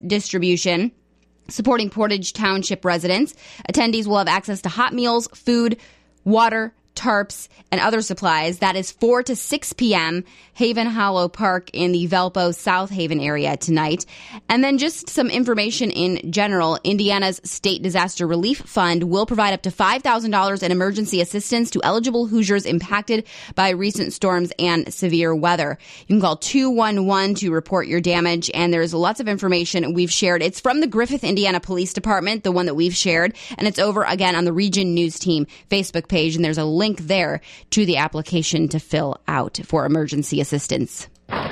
distribution, supporting Portage Township residents. Attendees will have access to hot meals, food, water, tarps, and other supplies. That is 4 to 6 p.m., Haven Hollow Park in the Valpo South Haven area tonight. And then just some information in general. Indiana's State Disaster Relief Fund will provide up to $5,000 in emergency assistance to eligible Hoosiers impacted by recent storms and severe weather. You can call 211 to report your damage, and there's lots of information we've shared. It's from the Griffith, Indiana Police Department, the one that we've shared, and it's over again on the Region News Team Facebook page, and there's a link there to the application to fill out for emergency assistance.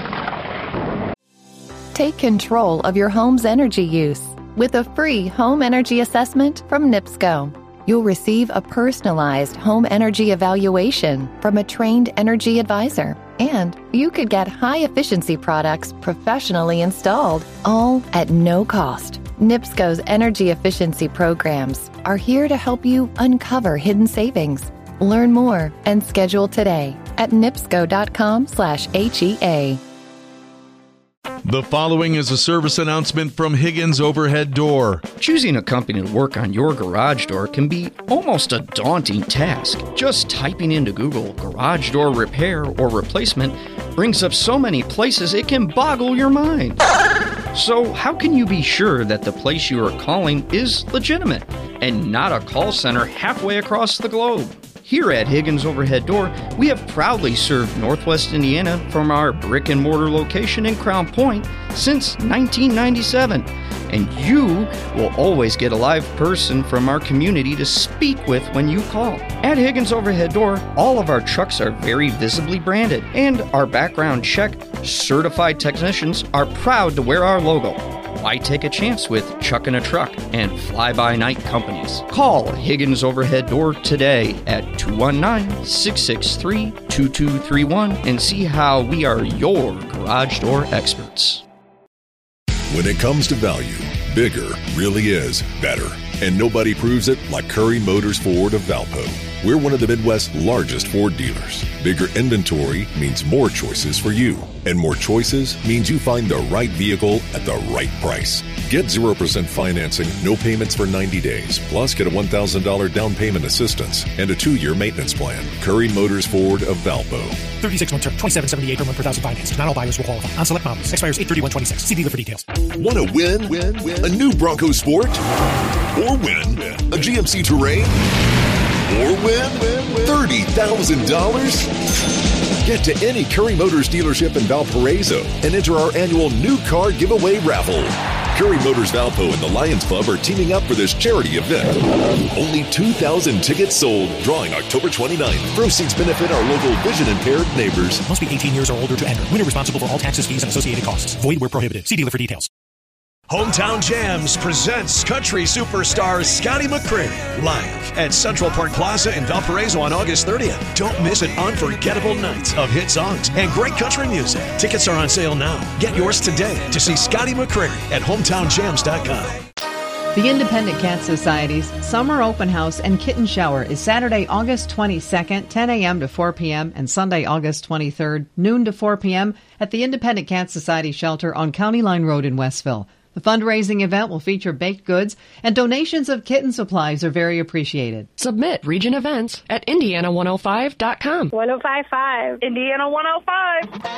Take control of your home's energy use with a free home energy assessment from NIPSCO. You'll receive a personalized home energy evaluation from a trained energy advisor, and you could get high-efficiency products professionally installed, all at no cost. NIPSCO's energy efficiency programs are here to help you uncover hidden savings. Learn more and schedule today at nipsco.com/HEA. The following is a service announcement from Higgins Overhead Door. Choosing a company to work on your garage door can be almost a daunting task. Just typing into Google garage door repair or replacement brings up so many places it can boggle your mind. So how can you be sure that the place you are calling is legitimate and not a call center halfway across the globe? Here at Higgins Overhead Door, we have proudly served Northwest Indiana from our brick and mortar location in Crown Point since 1997. And you will always get a live person from our community to speak with when you call. At Higgins Overhead Door, all of our trucks are very visibly branded, and our background check certified technicians are proud to wear our logo. Why take a chance with Chuck in a Truck and fly-by-night companies? Call Higgins Overhead Door today at 219-663-2231 and see how we are your garage door experts. When it comes to value, bigger really is better. And nobody proves it like Curry Motors Ford of Valpo. We're one of the Midwest's largest Ford dealers. Bigger inventory means more choices for you. And more choices means you find the right vehicle at the right price. Get 0% financing, no payments for 90 days. Plus, get a $1,000 down payment assistance and a 2-year maintenance plan. Curry Motors Ford of Valpo. 36-month term, $2,778 per month per thousand financed. Not all buyers will qualify. On select models. Expires 8/31/26. See dealer for details. Want to win? A new Bronco Sport? Or win a GMC Terrain? Or win $30,000? Get to any Curry Motors dealership in Valparaiso and enter our annual new car giveaway raffle. Curry Motors Valpo and the Lions Club are teaming up for this charity event. Only 2,000 tickets sold. Drawing October 29th. Proceeds benefit our local vision-impaired neighbors. Must be 18 years or older to enter. Winner responsible for all taxes, fees, and associated costs. Void where prohibited. See dealer for details. Hometown Jams presents country superstar Scotty McCreery live at Central Park Plaza in Valparaiso on August 30th. Don't miss an unforgettable night of hit songs and great country music. Tickets are on sale now. Get yours today to see Scotty McCreery at hometownjams.com. The Independent Cat Society's Summer Open House and Kitten Shower is Saturday, August 22nd, 10 a.m. to 4 p.m. and Sunday, August 23rd, noon to 4 p.m. at the Independent Cat Society Shelter on County Line Road in Westville. The fundraising event will feature baked goods, and donations of kitten supplies are very appreciated. Submit region events at Indiana105.com. 1055, Indiana 105.